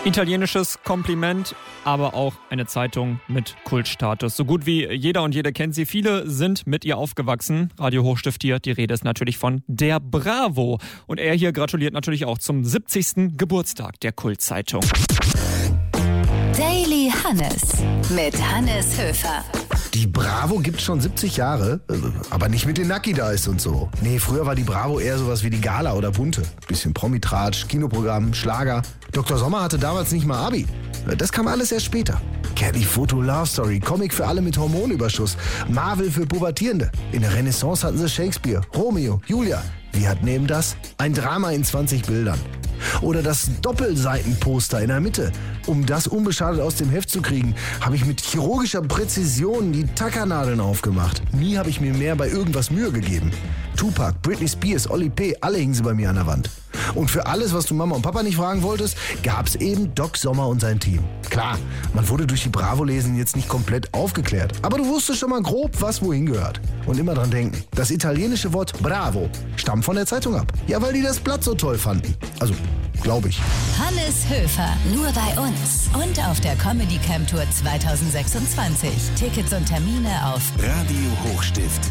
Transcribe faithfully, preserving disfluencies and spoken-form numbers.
Italienisches Kompliment, aber auch eine Zeitung mit Kultstatus. So gut wie jeder und jede kennt sie. Viele sind mit ihr aufgewachsen. Radio Hochstift hier, die Rede ist natürlich von der Bravo. Und er hier gratuliert natürlich auch zum siebzigsten Geburtstag der Kultzeitung. Daily Hannes mit Hannes Höfer. Die Bravo gibt's schon siebzig Jahre, aber nicht mit den Nucky Dice und so. Nee, früher war die Bravo eher sowas wie die Gala oder Bunte. Bisschen Promitratsch, Kinoprogramm, Schlager. Doktor Sommer hatte damals nicht mal Abi. Das kam alles erst später. Kelly Foto Love Story, Comic für alle mit Hormonüberschuss, Marvel für Pubertierende. In der Renaissance hatten sie Shakespeare, Romeo, Julia. Wir hatten eben das, ein Drama in zwanzig Bildern. Oder das Doppelseitenposter in der Mitte. Um das unbeschadet aus dem Heft zu kriegen, habe ich mit chirurgischer Präzision die Tackernadeln aufgemacht. Nie habe ich mir mehr bei irgendwas Mühe gegeben. Tupac, Britney Spears, Oli P., alle hingen sie bei mir an der Wand. Und für alles, was du Mama und Papa nicht fragen wolltest, gab's eben Doc Sommer und sein Team. Klar, man wurde durch die Bravo-Lesen jetzt nicht komplett aufgeklärt, aber du wusstest schon mal grob, was wohin gehört. Und immer dran denken, das italienische Wort Bravo stammt von der Zeitung ab. Ja, weil die das Blatt so toll fanden. Also, glaube ich. Hannes Höfer, nur bei uns und auf der Comedy Camp Tour zwanzig sechsundzwanzig. Tickets und Termine auf Radio Hochstift.